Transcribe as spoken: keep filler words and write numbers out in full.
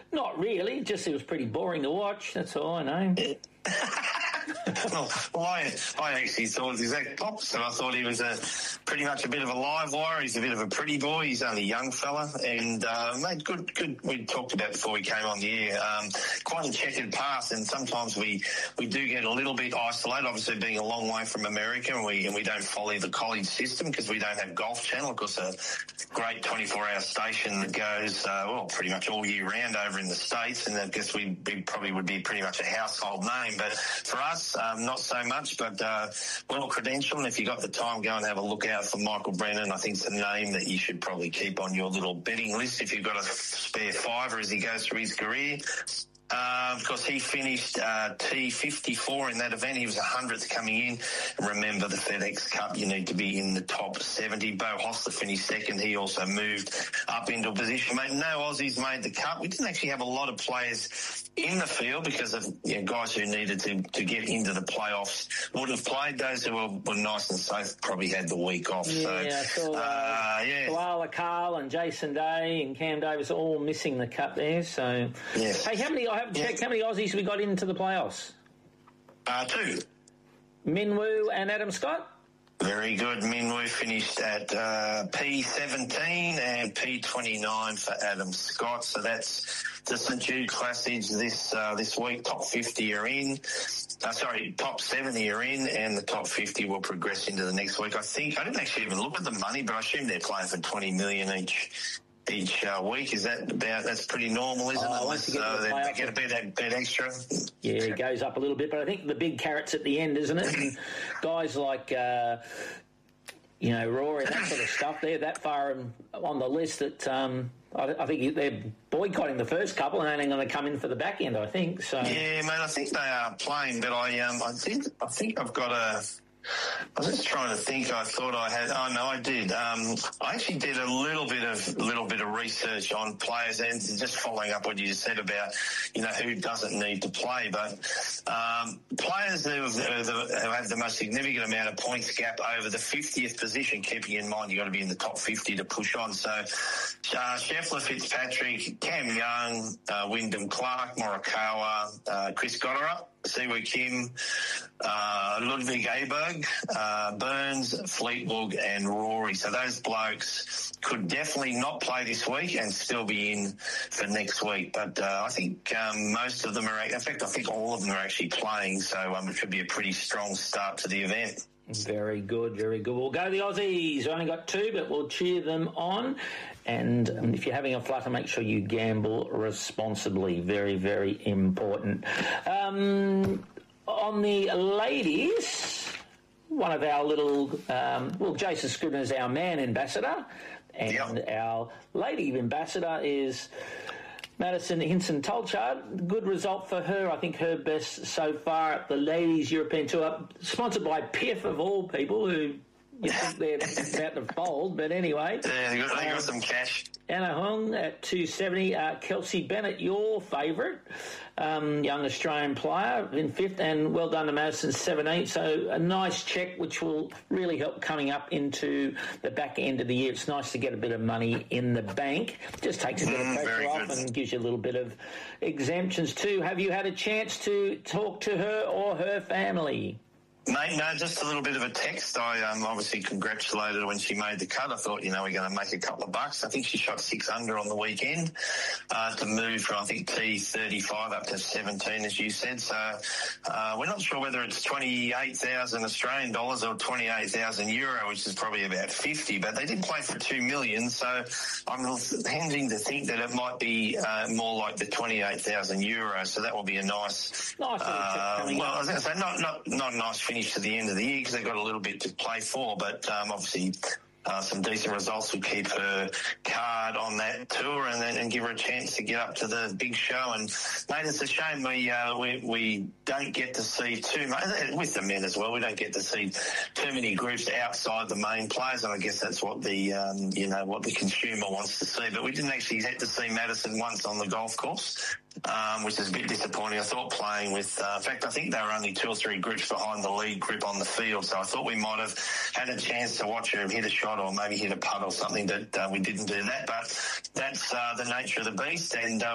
Not really, just it was pretty boring to watch, that's all I know. well, well I, I actually thought the exact opposite. I thought he was a pretty much a bit of a live wire. He's a bit of a pretty boy. He's only a young fella, and uh, made good. Good. We talked about before we came on the air. Um, quite a checkered path, and sometimes we, we do get a little bit isolated. Obviously, being a long way from America, and we and we don't follow the college system because we don't have Golf Channel. Of course, a great twenty-four hour station that goes uh, well pretty much all year round over in the States, and I guess we, we probably would be pretty much a household name. But for us, um, not so much. But uh, well credentialed, and if you got the time, go and have a look out for Michael Brennan. I think it's a name that you should probably keep on your little betting list if you've got a spare fiver as he goes through his career. Uh, of course, he finished uh, T fifty-four in that event. He was one hundredth coming in. Remember, the FedEx Cup, you need to be in the top seventy. Bo Hostler finished second. He also moved up into a position. Mate, no Aussies made the Cup. We didn't actually have a lot of players in the field because of you know, guys who needed to, to get into the playoffs would have played. Those who were, were nice and safe probably had the week off. Yeah, so, I saw uh, uh, yeah. Koala Carl and Jason Day and Cam Davis all missing the Cup there. So, yes. Hey, how many? I haven't checked. How many Aussies we got into the playoffs? Uh, two. Minwoo and Adam Scott? Very good. Minwoo finished at uh, P seventeen and P twenty-nine for Adam Scott. So that's the St Jude Classic this uh, this week. Top fifty are in. Uh, sorry, top seventy are in, and the top fifty will progress into the next week. I think I didn't actually even look at the money, but I assume they're playing for twenty million each. Each uh, week, is that about, that's pretty normal, isn't oh, it? Once you get, so the they get a bit, that bit extra. Yeah, it goes up a little bit, but I think the big carrot's at the end, isn't it? And guys like, uh, you know, Rory and that sort of stuff, they're that far on the list that um, I, I think they're boycotting the first couple and only going to come in for the back end, I think. So yeah, mate, I think they are playing, but I um, I think I think I've got a. I was just trying to think. I thought I had. Oh no, I did. Um, I actually did a little bit of little bit of research on players, and just following up what you just said about, you know, who doesn't need to play. But um, players who have, who have the most significant amount of points gap over the fiftieth position, keeping in mind you've got to be in the top fifty to push on. So, uh, Scheffler, Fitzpatrick, Cam Young, uh, Wyndham Clark, Morikawa, uh, Chris Goddard, Siwoo Kim, uh, Ludwig Aberg, uh, Burns, Fleetwood and Rory. So those blokes could definitely not play this week and still be in for next week. But uh, I think um, most of them are, in fact, I think all of them are actually playing. So um, it should be a pretty strong start to the event. Very good, very good. We'll go the Aussies. We've only got two, but we'll cheer them on. And um, if you're having a flutter, make sure you gamble responsibly. Very, very important. Um, on the ladies, one of our little, um, well, Jason Scrivener is our man ambassador, and yep. Our lady ambassador is Madison Hinson Tolchard. Good result for her. I think her best so far at the Ladies European Tour. Sponsored by P I F of all people, who you think they're about to fold, but anyway. Yeah, they got, they got some cash. Anna Hong at two seventy. Uh, Kelsey Bennett, your favourite, um, young Australian player, in fifth, and well done to Madison, seventeenth. So a nice check, which will really help coming up into the back end of the year. It's nice to get a bit of money in the bank. Just takes a bit mm, of pressure off and gives you a little bit of exemptions too. Have you had a chance to talk to her or her family? Mate, no, just a little bit of a text. I um, obviously congratulated her when she made the cut. I thought, you know, we're going to make a couple of bucks. I think she shot six under on the weekend uh, to move from, I think, T thirty-five up to seventeen, as you said. So uh, we're not sure whether it's twenty-eight thousand Australian dollars or twenty-eight thousand euro, which is probably about fifty. But they did play for two million, so I'm tending to think that it might be uh, more like the twenty-eight thousand euro. So that will be a nice, nice uh, well, I was going to say not not not a nice finish to the end of the year because they've got a little bit to play for, but um, obviously uh, some decent results will keep her card on that tour and then and give her a chance to get up to the big show. And mate, it's a shame we uh, we we don't get to see too much with the men as well. We don't get to see too many groups outside the main players, and I guess that's what the um, you know what the consumer wants to see. But we didn't actually get to see Madison once on the golf course. Um, which is a bit disappointing. I thought playing with, uh, in fact, I think they were only two or three groups behind the lead group on the field, so I thought we might have had a chance to watch her hit a shot or maybe hit a putt or something, but uh, we didn't do that. But that's uh, the nature of the beast, and uh,